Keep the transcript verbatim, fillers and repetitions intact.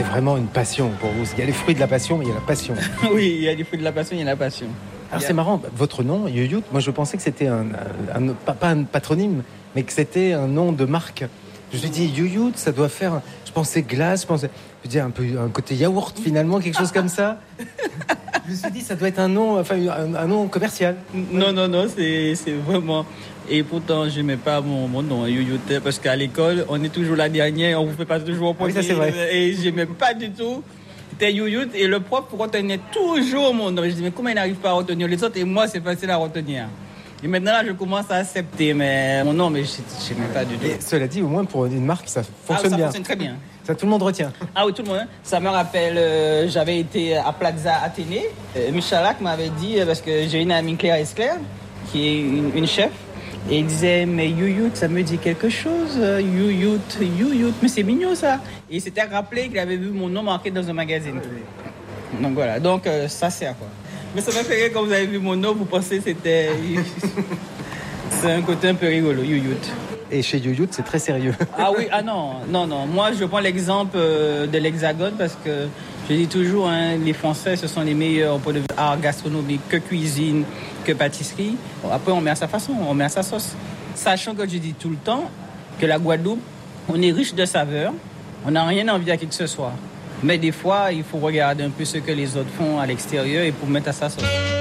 c'est vraiment une passion pour vous. Il y a les fruits de la passion, mais il y a la passion. Oui, il y a les fruits de la passion, il y a la passion. Alors c'est marrant, votre nom, Yoyoot, moi je pensais que c'était un, un, un- pas, pas un patronyme, mais que c'était un nom de marque. Je me suis dit, Yoyoot, ça doit faire, je pensais glace, je pensais, je dis un peu un côté yaourt finalement, quelque chose comme ça. Je me suis dit, ça doit être un nom, enfin un, un nom commercial. Non, non, non, c'est, c'est vraiment... Et pourtant, je n'aimais pas mon, mon nom, Yoyoot, parce qu'à l'école, on est toujours la dernière, on ne vous fait pas toujours au premier. Oui, ça, c'est vrai. Et je n'aimais pas du tout. C'était Yoyoot, et le prof retenait toujours mon nom. Je dis, mais comment il n'arrive pas à retenir les autres? Et moi, c'est facile à retenir. Et maintenant, là, je commence à accepter mais mon nom, mais je n'aimais pas du tout. Et cela dit, au moins pour une marque, ça Ah, fonctionne ça bien. fonctionne très bien. Ça, tout le monde retient. Ah oui, tout le monde. Hein. Ça me rappelle, euh, j'avais été à Plaza Athénée. Euh, Michalak m'avait dit, euh, parce que j'ai une amie Claire Esclair, qui est une, une chef, et il disait, mais Yoyoot, ça me dit quelque chose, euh, Yoyoot, Yoyoot, mais c'est mignon ça. Et il s'était rappelé qu'il avait vu mon nom marqué dans un magazine. Donc voilà, donc euh, ça sert quoi. Mais ça m'a fait rire quand vous avez vu mon nom, vous pensez que c'était... C'est un côté un peu rigolo, Yoyoot. Et chez Yoyoot, c'est très sérieux. Ah oui, ah non, non, non. Moi, je prends l'exemple euh, de l'Hexagone parce que je dis toujours, hein, les Français, ce sont les meilleurs au point de vue art gastronomique, que cuisine, que pâtisserie. Bon, après, on met à sa façon, on met à sa sauce. Sachant que je dis tout le temps que la Guadeloupe, on est riche de saveurs, on n'a rien envie à qui que ce soit. Mais des fois, il faut regarder un peu ce que les autres font à l'extérieur et pour mettre à sa sauce.